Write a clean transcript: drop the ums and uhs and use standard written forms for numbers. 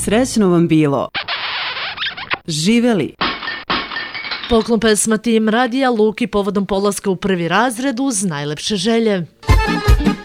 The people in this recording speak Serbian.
Srećno vam bilo. Živeli. Poklon pesma Tim Radija Luki povodom polaska u prvi razred uz najlepše želje.